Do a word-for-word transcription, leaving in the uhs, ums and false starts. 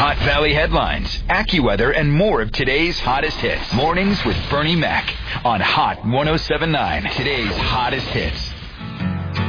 Hot Valley headlines, AccuWeather, and more of today's hottest hits. Mornings with Bernie Mac on Hot ten seventy-nine. Today's hottest hits.